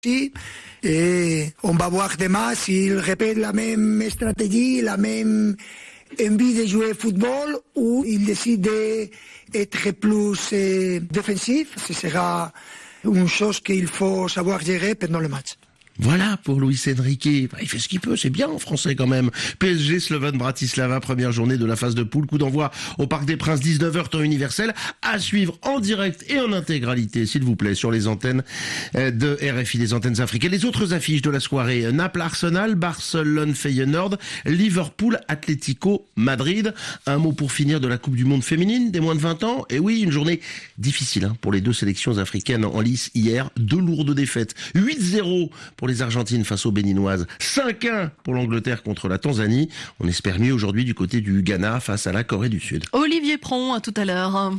Et on va voir demain s'il répète la même stratégie, la même envie de jouer au football ou il décide d'être plus défensif. Ce sera une chose qu'il faut savoir gérer pendant le match. Voilà pour Luis Enrique. Il fait ce qu'il peut, c'est bien en français quand même. PSG Slovan Bratislava, première journée de la phase de poule. Coup d'envoi au Parc des Princes, 19h, temps universel. À suivre en direct et en intégralité, s'il vous plaît, sur les antennes de RFI, les antennes africaines. Les autres affiches de la soirée: Naples Arsenal, Barcelone Feyenoord, Liverpool Atlético Madrid. Un mot pour finir de la Coupe du Monde féminine des moins de 20 ans. Et oui, une journée difficile pour les deux sélections africaines en lice hier. 2 lourdes défaites. 8-0 pour les Argentines face aux Béninoises, 5-1 pour l'Angleterre contre la Tanzanie. On espère mieux aujourd'hui du côté du Ghana face à la Corée du Sud. Olivier Pron, à tout à l'heure.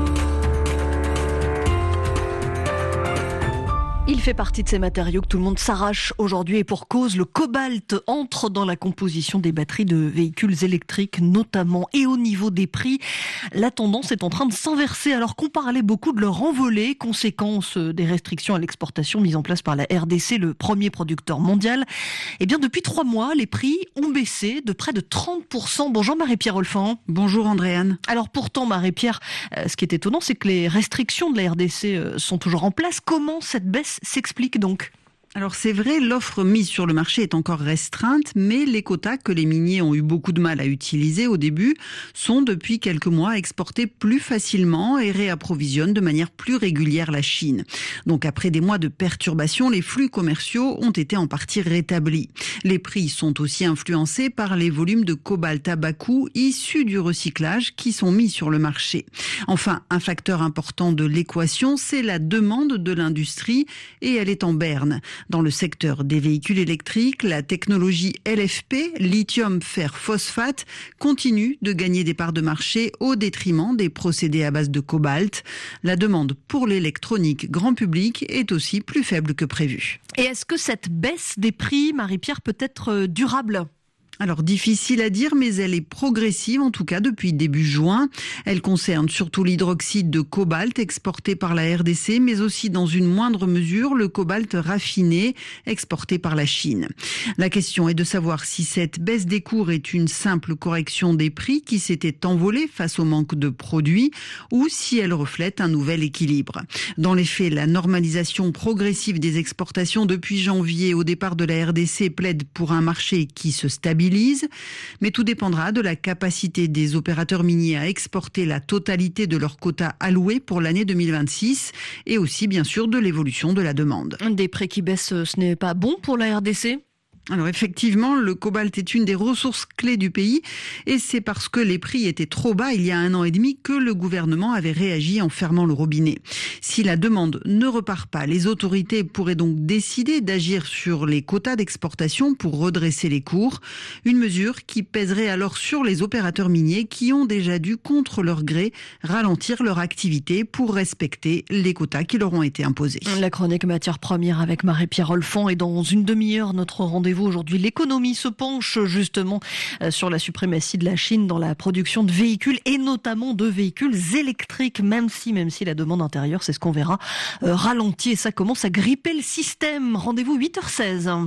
Il fait partie de ces matériaux que tout le monde s'arrache aujourd'hui et pour cause, le cobalt entre dans la composition des batteries de véhicules électriques notamment. Et au niveau des prix, la tendance est en train de s'inverser alors qu'on parlait beaucoup de leur envolée, conséquence des restrictions à l'exportation mises en place par la RDC, le premier producteur mondial. Eh bien depuis 3 mois, les prix ont baissé de près de 30%. Bonjour Marie-Pierre Olfan. Bonjour Andréane. Alors pourtant Marie-Pierre, ce qui est étonnant, c'est que les restrictions de la RDC sont toujours en place. Comment cette baisse s'explique donc ? Alors c'est vrai, l'offre mise sur le marché est encore restreinte, mais les quotas que les miniers ont eu beaucoup de mal à utiliser au début sont depuis quelques mois exportés plus facilement et réapprovisionnent de manière plus régulière la Chine. Donc après des mois de perturbations, les flux commerciaux ont été en partie rétablis. Les prix sont aussi influencés par les volumes de cobalt à bas coût issus du recyclage qui sont mis sur le marché. Enfin, un facteur important de l'équation, c'est la demande de l'industrie et elle est en berne. Dans le secteur des véhicules électriques, la technologie LFP, lithium fer phosphate, continue de gagner des parts de marché au détriment des procédés à base de cobalt. La demande pour l'électronique grand public est aussi plus faible que prévu. Et est-ce que cette baisse des prix, Marie-Pierre, peut être durable ? Alors difficile à dire, mais elle est progressive, en tout cas depuis début juin. Elle concerne surtout l'hydroxyde de cobalt exporté par la RDC, mais aussi dans une moindre mesure le cobalt raffiné exporté par la Chine. La question est de savoir si cette baisse des cours est une simple correction des prix qui s'étaient envolés face au manque de produits ou si elle reflète un nouvel équilibre. Dans les faits, la normalisation progressive des exportations depuis janvier au départ de la RDC plaide pour un marché qui se stabilise. Mais tout dépendra de la capacité des opérateurs miniers à exporter la totalité de leur quota alloué pour l'année 2026 et aussi bien sûr de l'évolution de la demande. Des prix qui baissent, ce n'est pas bon pour la RDC ? Alors effectivement, le cobalt est une des ressources clés du pays et c'est parce que les prix étaient trop bas il y a 1 an et demi que le gouvernement avait réagi en fermant le robinet. Si la demande ne repart pas, les autorités pourraient donc décider d'agir sur les quotas d'exportation pour redresser les cours. Une mesure qui pèserait alors sur les opérateurs miniers qui ont déjà dû, contre leur gré, ralentir leur activité pour respecter les quotas qui leur ont été imposés. La chronique matières premières avec Marie-Pierre Olfan et dans une demi-heure, notre rendez-vous aujourd'hui. L'économie se penche justement sur la suprématie de la Chine dans la production de véhicules et notamment de véhicules électriques, même si la demande intérieure, c'est ce qu'on verra, ralentit et ça commence à gripper le système. Rendez-vous 8h16.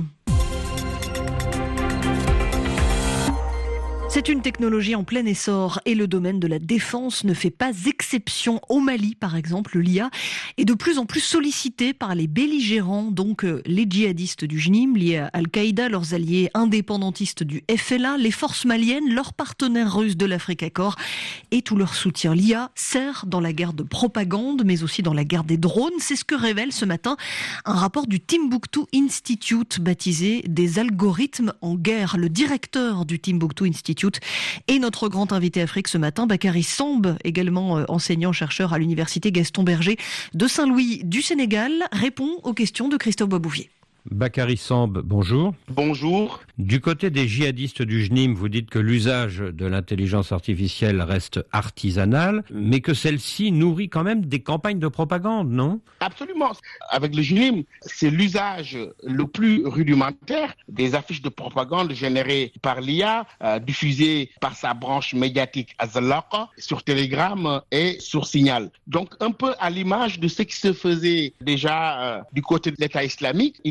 C'est une technologie en plein essor et le domaine de la défense ne fait pas exception. Au Mali, par exemple, l'IA est de plus en plus sollicitée par les belligérants, donc les djihadistes du JNIM liés à Al-Qaïda, leurs alliés indépendantistes du FLA, les forces maliennes, leurs partenaires russes de l'Afrique Accord et tout leur soutien. L'IA sert dans la guerre de propagande, mais aussi dans la guerre des drones. C'est ce que révèle ce matin un rapport du Timbuktu Institute baptisé « Des algorithmes en guerre ». Le directeur du Timbuktu Institute et notre grand invité Afrique ce matin, Bakary Samb, également enseignant-chercheur à l'université Gaston Berger de Saint-Louis du Sénégal, répond aux questions de Christophe Boisbouvier. Bakary Samb, bonjour. Bonjour. Du côté des djihadistes du JNIM, vous dites que l'usage de l'intelligence artificielle reste artisanal, mais que celle-ci nourrit quand même des campagnes de propagande, non ? Absolument. Avec le JNIM, c'est l'usage le plus rudimentaire des affiches de propagande générées par l'IA, diffusées par sa branche médiatique Azalaqa sur Telegram et sur Signal. Donc un peu à l'image de ce qui se faisait déjà du côté de l'État islamique.